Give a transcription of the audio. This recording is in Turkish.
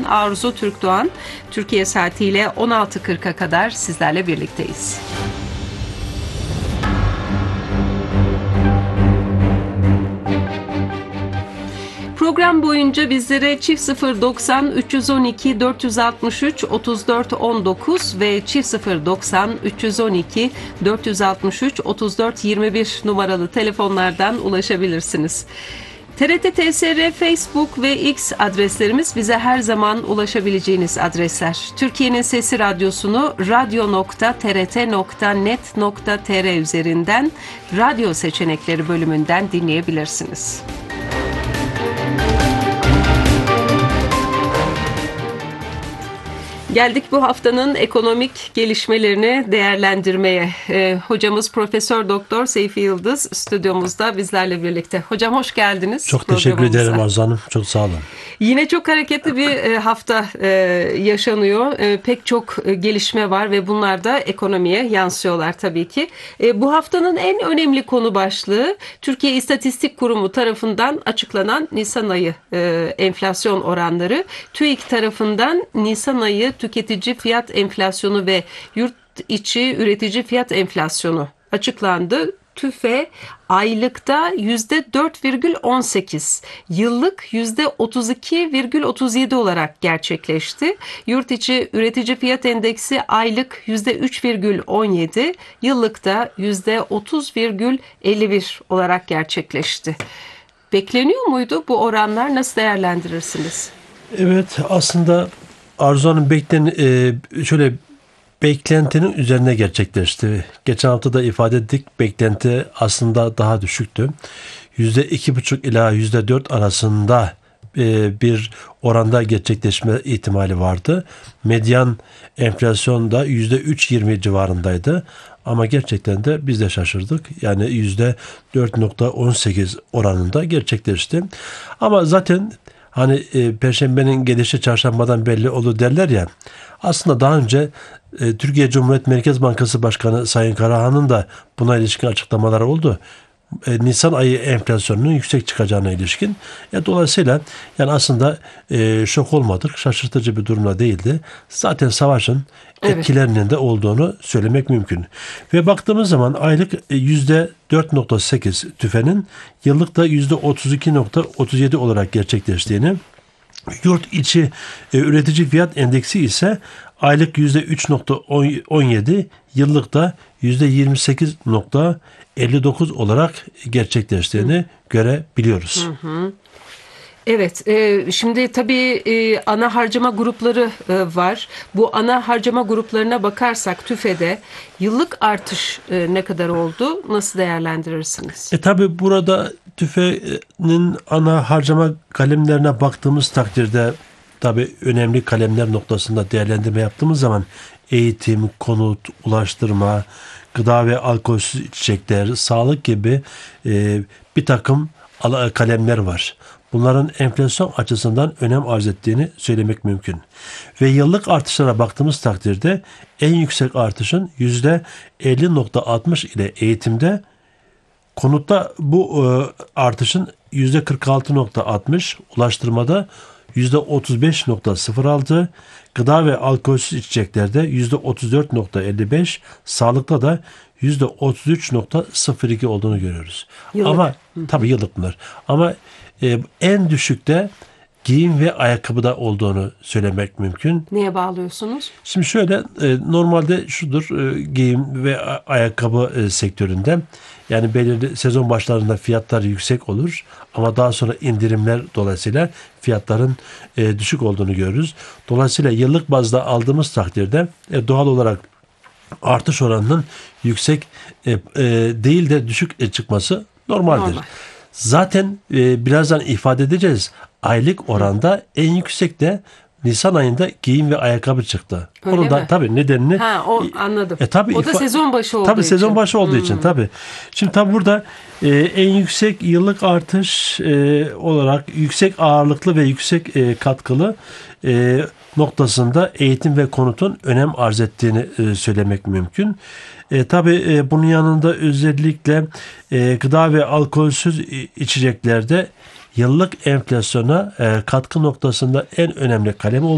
Arzu Türkdoğan. Türkiye saatiyle 16.40'a kadar sizlerle birlikteyiz. Program boyunca bizlere çift 090 312 463 34 19 ve çift 090 312 463 34 21 numaralı telefonlardan ulaşabilirsiniz. TRT TSR, Facebook ve X adreslerimiz bize her zaman ulaşabileceğiniz adresler. Türkiye'nin Sesi Radyosu'nu radyo.trt.net.tr üzerinden radyo seçenekleri bölümünden dinleyebilirsiniz. Geldik bu haftanın ekonomik gelişmelerini değerlendirmeye. Hocamız Profesör Doktor Seyfi Yıldız stüdyomuzda bizlerle birlikte. Hocam hoş geldiniz. Çok teşekkür ederim Arzu Hanım. Çok sağ olun. Yine çok hareketli bir hafta yaşanıyor. Pek çok gelişme var ve bunlar da ekonomiye yansıyorlar tabii ki. Bu haftanın en önemli konu başlığı Türkiye İstatistik Kurumu tarafından açıklanan Nisan ayı enflasyon oranları. TÜİK tarafından Nisan ayı tüketici fiyat enflasyonu ve yurt içi üretici fiyat enflasyonu açıklandı. TÜFE aylıkta %4,18, yıllık %32,37 olarak gerçekleşti. Yurt içi üretici fiyat endeksi aylık %3,17, yıllıkta %30,51 olarak gerçekleşti. Bekleniyor muydu bu oranlar? Nasıl değerlendirirsiniz? Evet, aslında Arzu Hanım beklentinin üzerine gerçekleşti. Geçen hafta da ifade ettik. Beklenti aslında daha düşüktü. %2,5 ila %4 arasında bir oranda gerçekleşme ihtimali vardı. Medyan enflasyon da %3,20 civarındaydı. Ama gerçekten de biz de şaşırdık. Yani %4,18 oranında gerçekleşti. Ama zaten Perşembenin gelişi çarşambadan belli olur derler ya. Aslında daha önce Türkiye Cumhuriyet Merkez Bankası Başkanı Sayın Karahan'ın da buna ilişkin açıklamaları oldu. Nisan ayı enflasyonunun yüksek çıkacağına ilişkin. Dolayısıyla aslında şok olmadık. Şaşırtıcı bir durumda değildi. Zaten savaşın etkilerinin de olduğunu söylemek mümkün. Ve baktığımız zaman aylık %4,8 TÜFE'nin yıllıkta %32,37 olarak gerçekleştiğini, yurt içi üretici fiyat endeksi ise aylık %3,17, yıllıkta %28,59 olarak gerçekleştiğini görebiliyoruz. Evet, şimdi tabii ana harcama grupları var. Bu ana harcama gruplarına bakarsak TÜFE'de yıllık artış ne kadar oldu? Nasıl değerlendirirsiniz? Tabii burada TÜFE'nin ana harcama kalemlerine baktığımız takdirde tabii önemli kalemler noktasında değerlendirme yaptığımız zaman eğitim, konut, ulaştırma, gıda ve alkolsüz içecekler, sağlık gibi bir takım kalemler var. Bunların enflasyon açısından önem arz ettiğini söylemek mümkün. Ve yıllık artışlara baktığımız takdirde en yüksek artışın %50,60 ile eğitimde, konutta bu artışın %46,60, ulaştırmada %35,06, gıda ve alkolsüz içeceklerde %34,55, sağlıkta da %33,02 olduğunu görüyoruz. Yıllık. Ama tabii yıllık bunlar. Ama en düşükte giyim ve ayakkabıda olduğunu söylemek mümkün. Neye bağlıyorsunuz? Şimdi şöyle, normalde şudur, giyim ve ayakkabı sektöründe belirli sezon başlarında fiyatlar yüksek olur ama daha sonra indirimler dolayısıyla fiyatların düşük olduğunu görürüz. Dolayısıyla yıllık bazda aldığımız takdirde doğal olarak artış oranının yüksek değil de düşük çıkması normaldir. Normal. Zaten birazdan ifade edeceğiz. Aylık oranda en yüksek de Nisan ayında giyim ve ayakkabı çıktı. Öyle Onun da mi? tabii nedenini anladım. Tabii o da sezon başı olduğu tabii için. Sezon başı olduğu için tabii. Şimdi tabii burada en yüksek yıllık artış olarak yüksek ağırlıklı ve yüksek katkılı noktasında eğitim ve konutun önem arz ettiğini söylemek mümkün. Tabii bunun yanında özellikle gıda ve alkolsüz içeceklerde yıllık enflasyona katkı noktasında en önemli kalem